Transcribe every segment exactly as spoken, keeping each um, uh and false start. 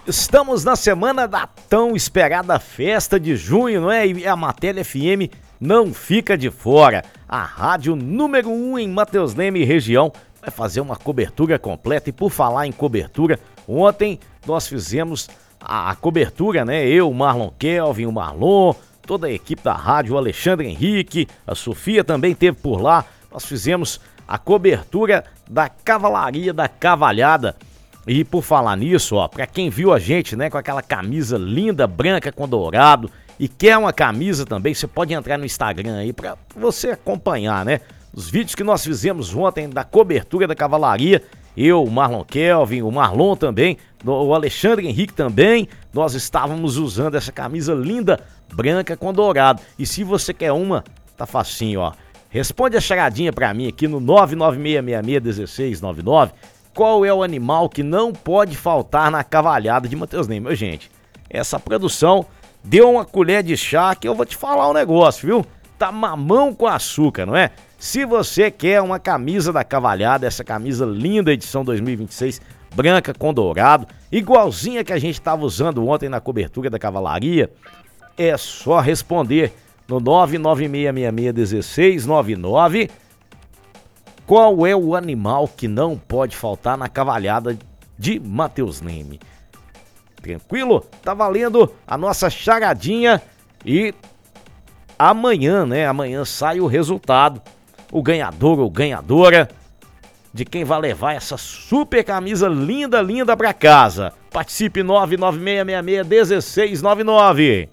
Estamos na semana da tão esperada festa de junho, não é? E a Matéria F M não fica de fora. A rádio número um em Matheus Leme e região vai fazer uma cobertura completa. E por falar em cobertura, ontem nós fizemos a, a cobertura, né? Eu, o Marlon Kelvin, o Marlon, toda a equipe da rádio, o Alexandre Henrique, a Sofia também esteve por lá. Nós fizemos a cobertura da Cavalaria da Cavalhada. E por falar nisso, ó, pra quem viu a gente, né, com aquela camisa linda, branca com dourado, e quer uma camisa também, você pode entrar no Instagram aí pra você acompanhar, né, os vídeos que nós fizemos ontem da cobertura da Cavalaria. Eu, o Marlon Kelvin, o Marlon também, o Alexandre Henrique também, nós estávamos usando essa camisa linda, branca com dourado. E se você quer uma, tá facinho, ó. Responde a charadinha pra mim aqui no nove nove seis seis seis um seis nove nove. Qual é o animal que não pode faltar na cavalhada de Matheus Leme? Meu gente, essa produção deu uma colher de chá que eu vou te falar um negócio, viu? Tá mamão com açúcar, não é? Se você quer uma camisa da cavalhada, essa camisa linda edição dois mil e vinte e seis, branca com dourado, igualzinha que a gente estava usando ontem na cobertura da Cavalaria, é só responder no nove nove seis seis um seis nove nove. Qual é o animal que não pode faltar na cavalhada de Matheus Leme? Tranquilo? Tá valendo a nossa charadinha e amanhã, né? Amanhã sai o resultado, o ganhador ou ganhadora de quem vai levar essa super camisa linda, linda pra casa. Participe nove nove seis seis seis um seis nove nove.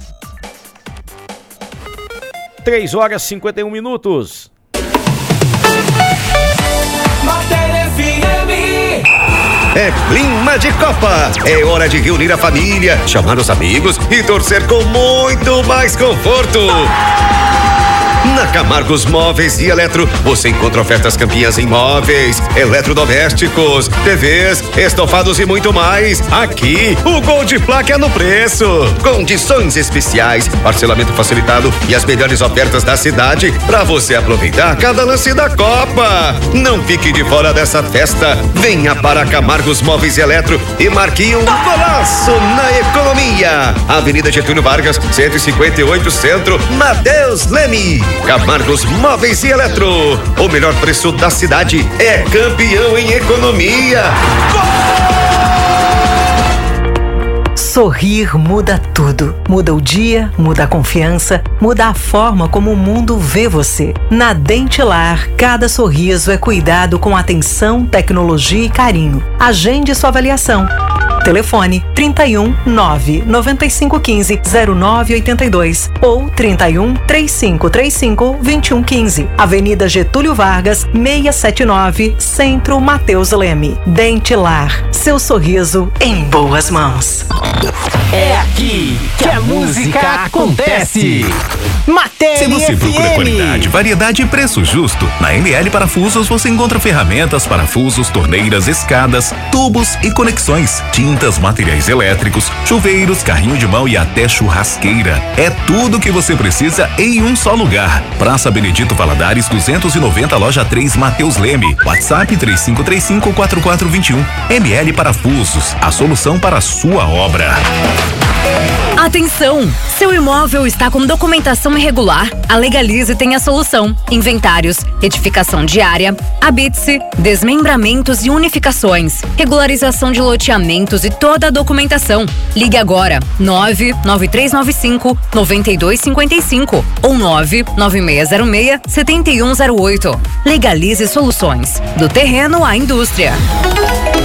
três horas e cinquenta e um minutos. Matéria F M. É clima de Copa, é hora de reunir a família, chamar os amigos e torcer com muito mais conforto. Na Camargos Móveis e Eletro, você encontra ofertas campeãs em móveis, eletrodomésticos, T Vs, estofados e muito mais. Aqui, o Gol de Placa é no preço. Condições especiais, parcelamento facilitado e as melhores ofertas da cidade para você aproveitar cada lance da Copa. Não fique de fora dessa festa. Venha para Camargos Móveis e Eletro e marque um golaço na economia. Avenida Getúlio Vargas, cento e cinquenta e oito Centro, Matheus Leme. Camargos Móveis e Eletro, o melhor preço da cidade, é campeão em economia. Sorrir muda tudo. Muda o dia, muda a confiança, muda a forma como o mundo vê você. Na Dentilar, cada sorriso é cuidado com atenção, tecnologia e carinho. Agende sua avaliação. Telefone trinta e um, nove, noventa e cinco, quinze, zero nove oitenta e dois ou trinta e um, trinta e cinco, trinta e cinco, vinte e um quinze. Avenida Getúlio Vargas, seiscentos e setenta e nove, Centro, Matheus Leme. Dentilar, seu sorriso em boas mãos. É aqui que a música acontece. Matéria Se você F M. procura qualidade, variedade e preço justo, na M L Parafusos você encontra ferramentas, parafusos, torneiras, escadas, tubos e conexões, tintas, materiais elétricos, chuveiros, carrinho de mão e até churrasqueira. É tudo que você precisa em um só lugar. Praça Benedito Valadares duzentos e noventa, loja três, Matheus Leme. WhatsApp três cinco três cinco, quatro quatro dois um. M L Parafusos, a solução para a sua obra. Atenção! Seu imóvel está com documentação irregular? A Legalize tem a solução. Inventários, retificação diária, habite-se, desmembramentos e unificações, regularização de loteamentos e toda a documentação. Ligue agora nove nove três nove cinco, nove dois cinco cinco ou nove nove seis zero seis, sete um zero oito. Legalize Soluções, do terreno à indústria.